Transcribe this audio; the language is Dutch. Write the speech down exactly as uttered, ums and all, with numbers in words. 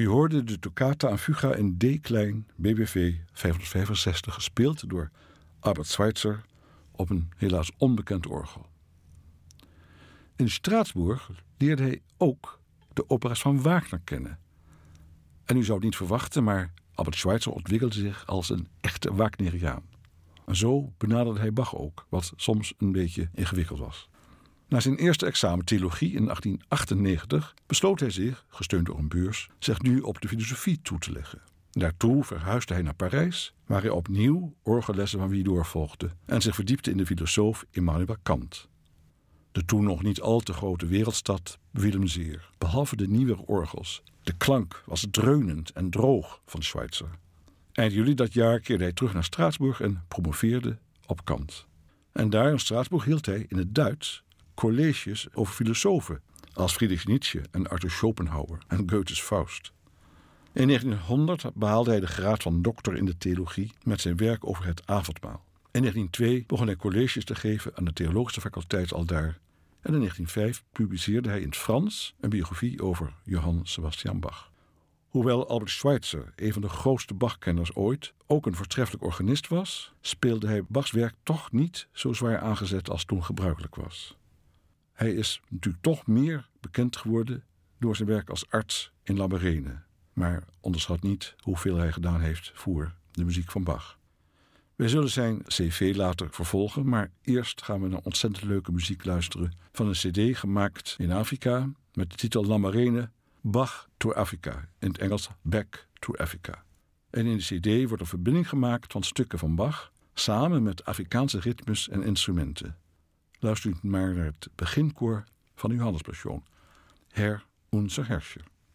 U hoorde de toccata en fuga in D-klein B B V vijfhonderdvijfenzestig, gespeeld door Albert Schweitzer op een helaas onbekend orgel. In Straatsburg leerde hij ook de opera's van Wagner kennen. En u zou het niet verwachten, maar Albert Schweitzer ontwikkelde zich als een echte Wagneriaan. En zo benaderde hij Bach ook, wat soms een beetje ingewikkeld was. Na zijn eerste examen theologie in achttien achtennegentig besloot hij zich, gesteund door een beurs, zich nu op de filosofie toe te leggen. Daartoe verhuisde hij naar Parijs, waar hij opnieuw orgellessen van Widor volgde en zich verdiepte in de filosoof Immanuel Kant. De toen nog niet al te grote wereldstad beviel hem zeer, behalve de nieuwe orgels. De klank was dreunend en droog van Schweitzer. Eind juli dat jaar keerde hij terug naar Straatsburg en promoveerde op Kant. En daar in Straatsburg hield hij in het Duits colleges over filosofen als Friedrich Nietzsche en Arthur Schopenhauer en Goethes Faust. In negentienhonderd behaalde hij de graad van dokter in de theologie met zijn werk over het avondmaal. In negentien nul twee begon hij colleges te geven aan de theologische faculteit aldaar. En in negentien nul vijf publiceerde hij in het Frans een biografie over Johann Sebastian Bach. Hoewel Albert Schweitzer, een van de grootste Bach-kenners ooit, ook een voortreffelijk organist was, speelde hij Bachs werk toch niet zo zwaar aangezet als toen gebruikelijk was. Hij is natuurlijk toch meer bekend geworden door zijn werk als arts in Lamberene. Maar onderschat niet hoeveel hij gedaan heeft voor de muziek van Bach. Wij zullen zijn cv later vervolgen, maar eerst gaan we naar ontzettend leuke muziek luisteren van een cd gemaakt in Afrika met de titel Lamberene Bach to Africa, in het Engels Back to Africa. En in de cd wordt een verbinding gemaakt van stukken van Bach samen met Afrikaanse ritmes en instrumenten. Luister u maar naar het beginkoor van Johannespassion, Herr unser Herrscher.